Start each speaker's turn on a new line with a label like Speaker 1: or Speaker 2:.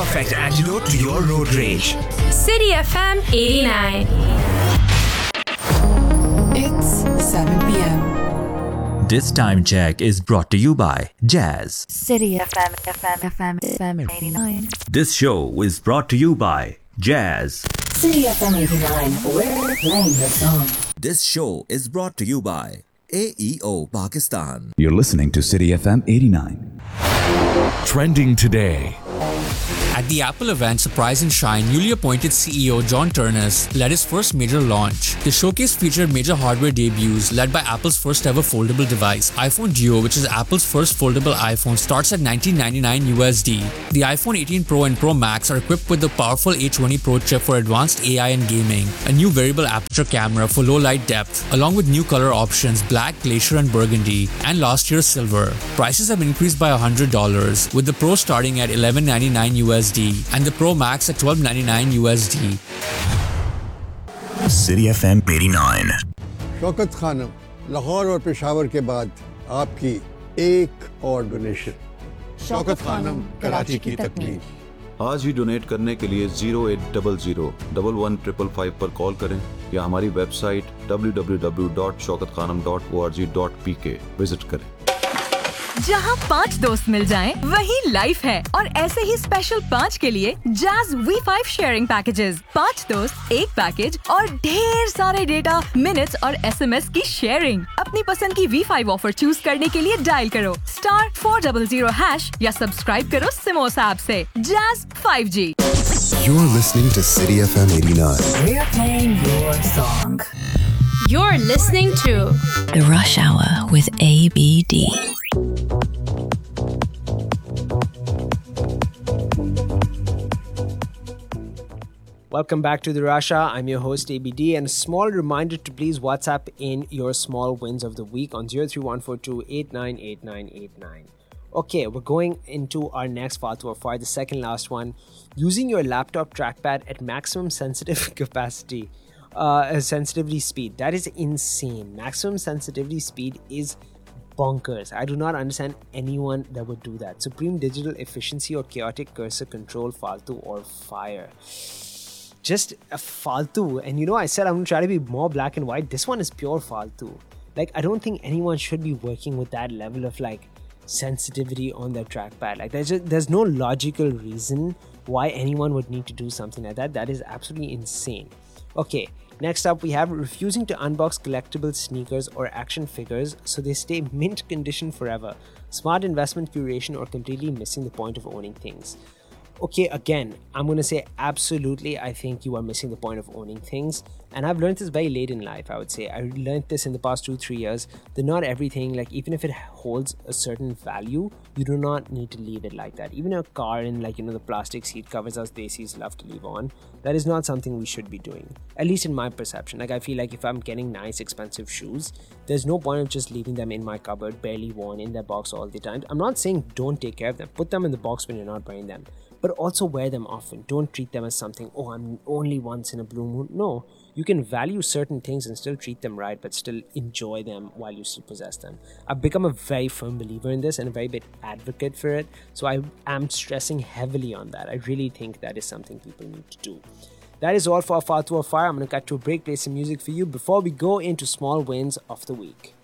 Speaker 1: perfect antidote to your road rage.
Speaker 2: City FM 89.
Speaker 3: It's 7 p.m.
Speaker 4: This time check is brought to you by Jazz.
Speaker 3: City FM 89.
Speaker 4: This show is brought to you by Jazz.
Speaker 3: City FM 89. We're playing your song.
Speaker 4: This show is brought to you by AEO Pakistan.
Speaker 5: You're listening to City FM 89.
Speaker 1: Trending today.
Speaker 6: At the Apple event, Surprise and Shine, newly appointed CEO John Ternus led his first major launch. The showcase featured major hardware debuts led by Apple's first ever foldable device. iPhone Duo, which is Apple's first foldable iPhone, starts at $1999 USD. The iPhone 18 Pro and Pro Max are equipped with the powerful A20 Pro chip for advanced AI and gaming, a new variable aperture camera for low light depth, along with new color options Black, Glacier and Burgundy, and last year's Silver. Prices have increased by $100, with the Pro starting at $1199 USD and the Pro Max at $1299 USD.
Speaker 4: City FM 89.
Speaker 7: Shaukat Khanam, Lahore और पेशावर के बाद आपकी एक और donation. Shaukat Khanam, Karachi की तकलीफ।
Speaker 8: आज ही donate करने के लिए 0800 11 पर कॉल करें या हमारी वेबसाइट www.shaukatkhanam.org.pk विजिट करें।
Speaker 9: जहाँ 5 दोस्त मिल जाएं, वही लाइफ है। और ऐसे ही स्पेशल 5 के लिए Jazz V5 शेयरिंग पैकेजेस। 5 दोस्त, एक पैकेज और ढेर सारे डेटा, मिनट्स और SMS की शेयरिंग। अपनी पसंद की V5 ऑफर चूज करने के लिए डायल करो *400# या सब्सक्राइब करो सिमोस ऐप से। Jazz 5G.
Speaker 10: You're listening to City FM 89.
Speaker 3: We're playing your song.
Speaker 2: You're listening to
Speaker 3: The Rush Hour with ABD.
Speaker 11: Welcome back to the Rush Hour. I'm your host ABD, and a small reminder to please WhatsApp in your small wins of the week on 03142898989. Okay, we're going into our next Fatu Afar, the second last one. Using your laptop trackpad at maximum sensitive capacity, sensitivity speed. That is insane. Maximum sensitivity speed is bonkers. I do not understand anyone that would do that. Supreme digital efficiency or chaotic cursor control, Faltu or fire. Just a Faltu. And you know, I said I'm going to try to be more black and white. This one is pure Faltu. Like, I don't think anyone should be working with that level of like sensitivity on their trackpad. Like, there's no logical reason why anyone would need to do something like that. That is absolutely insane. Okay, next up we have refusing to unbox collectible sneakers or action figures so they stay mint condition forever. Smart investment curation or completely missing the point of owning things. Okay, again, I'm going to say absolutely, I think you are missing the point of owning things. And I've learned this very late in life, I would say. I learned this in the past 2-3 years, that not everything, like even if it holds a certain value, you do not need to leave it like that. Even a car in like, the plastic seat covers as Desis love to leave on, that is not something we should be doing. At least in my perception. Like I feel like if I'm getting nice, expensive shoes, there's no point of just leaving them in my cupboard, barely worn, in their box all the time. I'm not saying don't take care of them. Put them in the box when you're not wearing them. But also wear them often. Don't treat them as something, oh, I'm only once in a blue moon. No, you can value certain things and still treat them right, but still enjoy them while you still possess them. I've become a very firm believer in this and a very big advocate for it. So I am stressing heavily on that. I really think that is something people need to do. That is all for Fatu Afar. I'm going to cut to a break, play some music for you before we go into small wins of the week.